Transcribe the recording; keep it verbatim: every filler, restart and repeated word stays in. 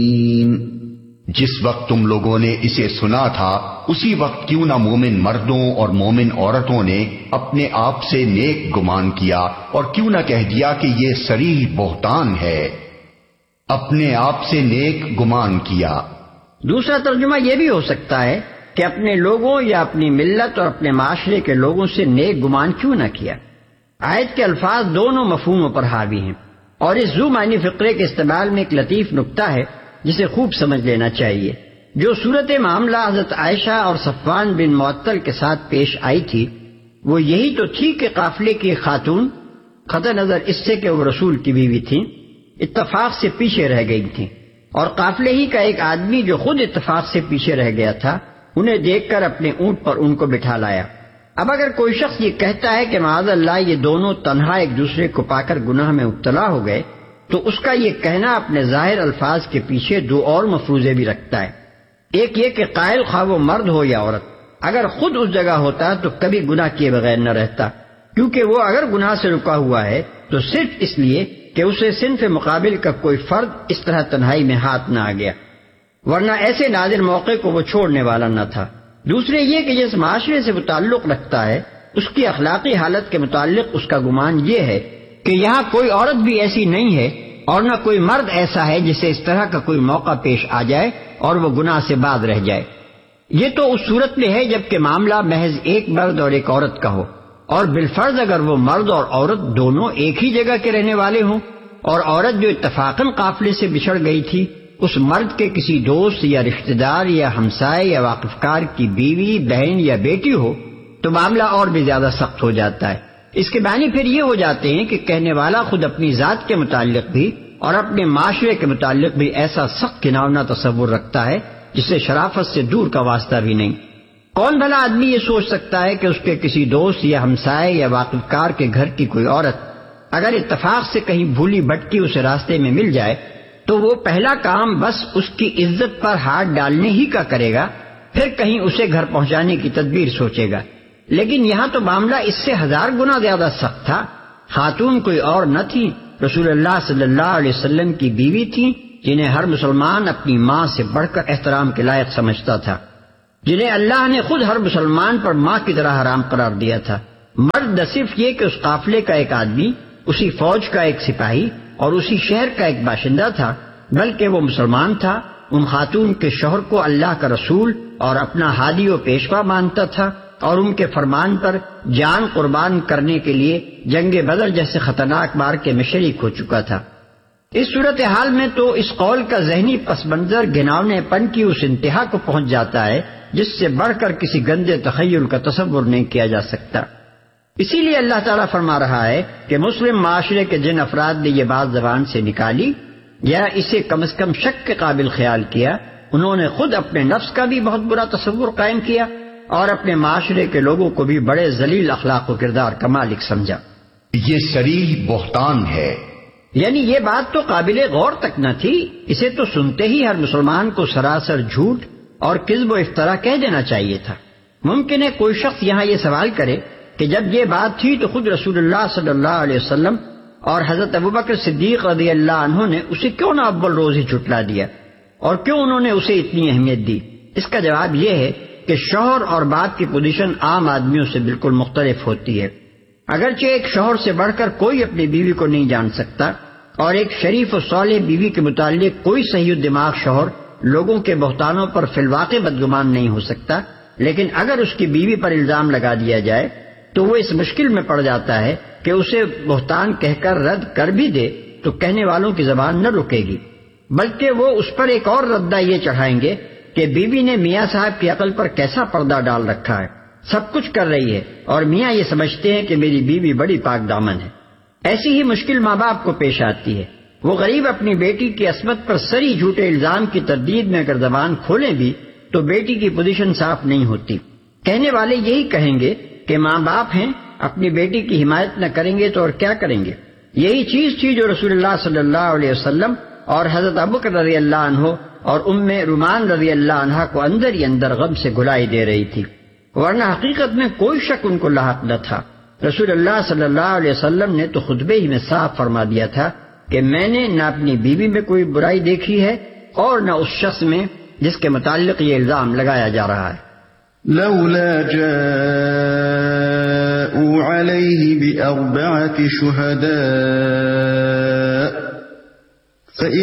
جس وقت تم لوگوں نے اسے سنا تھا اسی وقت کیوں نہ مومن مردوں اور مومن عورتوں نے اپنے آپ سے نیک گمان کیا اور کیوں نہ کہہ دیا کہ یہ صریح بہتان ہے. اپنے آپ سے نیک گمان کیا. دوسرا ترجمہ یہ بھی ہو سکتا ہے کہ اپنے لوگوں یا اپنی ملت اور اپنے معاشرے کے لوگوں سے نیک گمان کیوں نہ کیا. آیت کے الفاظ دونوں مفہوموں پر حاوی ہیں، اور اس ذو معنی فقرے کے استعمال میں ایک لطیف نکتہ ہے جسے خوب سمجھ لینا چاہیے. جو صورت معاملہ حضرت عائشہ اور صفوان بن معطل کے ساتھ پیش آئی تھی وہ یہی تو تھی کہ قافلے کی خاتون قطع نظر اس سے کہ وہ رسول کی بیوی تھیں اتفاق سے پیچھے رہ گئی تھیں، اور قافلے ہی کا ایک آدمی جو خود اتفاق سے پیچھے رہ گیا تھا انہیں دیکھ کر اپنے اونٹ پر ان کو بٹھا لایا. اب اگر کوئی شخص یہ کہتا ہے کہ معاذ اللہ یہ دونوں تنہا ایک دوسرے کو پا کر گناہ میں مبتلا ہو گئے تو اس کا یہ کہنا اپنے ظاہر الفاظ کے پیچھے دو اور مفروضے بھی رکھتا ہے. ایک یہ کہ قائل خواہ وہ مرد ہو یا عورت اگر خود اس جگہ ہوتا تو کبھی گناہ کیے بغیر نہ رہتا، کیونکہ وہ اگر گناہ سے رکا ہوا ہے تو صرف اس لیے کہ اسے صنف مقابل کا کوئی فرد اس طرح تنہائی میں ہاتھ نہ آ گیا، ورنہ ایسے نادر موقع کو وہ چھوڑنے والا نہ تھا. دوسرے یہ کہ جس معاشرے سے وہ تعلق رکھتا ہے اس کی اخلاقی حالت کے متعلق اس کا گمان یہ ہے کہ یہاں کوئی عورت بھی ایسی نہیں ہے اور نہ کوئی مرد ایسا ہے جسے اس طرح کا کوئی موقع پیش آ جائے اور وہ گناہ سے باز رہ جائے. یہ تو اس صورت میں ہے جبکہ معاملہ محض ایک مرد اور ایک عورت کا ہو، اور بالفرض اگر وہ مرد اور عورت دونوں ایک ہی جگہ کے رہنے والے ہوں اور عورت جو اتفاقاً قافلے سے بچھڑ گئی تھی اس مرد کے کسی دوست یا رشتہ دار یا ہمسائے یا واقفکار کی بیوی بہن یا بیٹی ہو تو معاملہ اور بھی زیادہ سخت ہو جاتا ہے. اس کے معنی پھر یہ ہو جاتے ہیں کہ کہنے والا خود اپنی ذات کے متعلق بھی اور اپنے معاشرے کے متعلق بھی ایسا سخت گھناؤنا تصور رکھتا ہے جسے شرافت سے دور کا واسطہ بھی نہیں. کون بھلا آدمی یہ سوچ سکتا ہے کہ اس کے کسی دوست یا ہمسائے یا واقفکار کے گھر کی کوئی عورت اگر اتفاق سے کہیں بھولی بھٹکی اسے راستے میں مل جائے تو وہ پہلا کام بس اس کی عزت پر ہاتھ ڈالنے ہی کا کرے گا، پھر کہیں اسے گھر پہنچانے کی تدبیر سوچے گا. لیکن یہاں تو معاملہ اس سے ہزار گنا زیادہ سخت تھا. خاتون کوئی اور نہ تھی، رسول اللہ صلی اللہ علیہ وسلم کی بیوی تھی جنہیں ہر مسلمان اپنی ماں سے بڑھ کر احترام کے لائق سمجھتا تھا، جنہیں اللہ نے خود ہر مسلمان پر ماں کی طرح حرام قرار دیا تھا. مرد نہ صرف یہ کہ اس قافلے کا ایک آدمی، اسی فوج کا ایک سپاہی اور اسی شہر کا ایک باشندہ تھا، بلکہ وہ مسلمان تھا، ان خاتون کے شوہر کو اللہ کا رسول اور اپنا ہادی و پیشوا مانتا تھا اور ان کے فرمان پر جان قربان کرنے کے لیے جنگ بدر جیسے خطرناک مارکے میں شریک ہو چکا تھا. اس صورتحال میں تو اس قول کا ذہنی پس منظر گھناؤنے پن کی اس انتہا کو پہنچ جاتا ہے جس سے بڑھ کر کسی گندے تخیل کا تصور نہیں کیا جا سکتا. اسی لیے اللہ تعالیٰ فرما رہا ہے کہ مسلم معاشرے کے جن افراد نے یہ بات زبان سے نکالی یا اسے کم از کم شک کے قابل خیال کیا، انہوں نے خود اپنے نفس کا بھی بہت برا تصور قائم کیا اور اپنے معاشرے کے لوگوں کو بھی بڑے ذلیل اخلاق و کردار کا مالک سمجھا. یہ صریح بہتان ہے، یعنی یہ بات تو قابل غور تک نہ تھی، اسے تو سنتے ہی ہر مسلمان کو سراسر جھوٹ اور کذب و افطرا کہہ دینا چاہیے تھا. ممکن ہے کوئی شخص یہاں یہ سوال کرے کہ جب یہ بات تھی تو خود رسول اللہ صلی اللہ علیہ وسلم اور حضرت ابوبکر صدیق رضی اللہ عنہ نے اسے کیوں نہ اول روز ہی جھٹلا دیا اور کیوں انہوں نے اسے اتنی اہمیت دی. اس کا جواب یہ ہے کہ شوہر اور باپ کی پوزیشن عام آدمیوں سے بالکل مختلف ہوتی ہے. اگرچہ ایک شوہر سے بڑھ کر کوئی اپنی بیوی کو نہیں جان سکتا اور ایک شریف و صالح بیوی کے متعلق کوئی صحیح دماغ شوہر لوگوں کے بہتانوں پر فی الواقع بدگمان نہیں ہو سکتا، لیکن اگر اس کی بیوی پر الزام لگا دیا جائے تو وہ اس مشکل میں پڑ جاتا ہے کہ اسے بہتان کہہ کر رد کر بھی دے تو کہنے والوں کی زبان نہ رکے گی، بلکہ وہ اس پر ایک اور ردہ یہ چڑھائیں گے کہ بیوی نے میاں صاحب کی عقل پر کیسا پردہ ڈال رکھا ہے، سب کچھ کر رہی ہے اور میاں یہ سمجھتے ہیں کہ میری بیوی بڑی پاک دامن ہے. ایسی ہی مشکل ماں باپ کو پیش آتی ہے. وہ غریب اپنی بیٹی کی عصمت پر سری جھوٹے الزام کی تردید میں اگر زبان کھولیں بھی تو بیٹی کی پوزیشن صاف نہیں ہوتی. کہنے والے یہی کہیں گے کہ ماں باپ ہیں، اپنی بیٹی کی حمایت نہ کریں گے تو اور کیا کریں گے. یہی چیز تھی جو رسول اللہ صلی اللہ علیہ وسلم اور حضرت ابوبکر رضی اللہ عنہ اور ام رومان رضی اللہ عنہا کو اندر ہی اندر غم سے گھلائی دے رہی تھی، ورنہ حقیقت میں کوئی شک ان کو لاحق نہ تھا. رسول اللہ صلی اللہ علیہ وسلم نے تو خطبے ہی میں صاف فرما دیا تھا کہ میں نے نہ اپنی بیوی میں کوئی برائی دیکھی ہے اور نہ اس شخص میں جس کے متعلق یہ الزام لگایا جا رہا ہے. لولا جاءوا عليه بأربعة شهداء فإن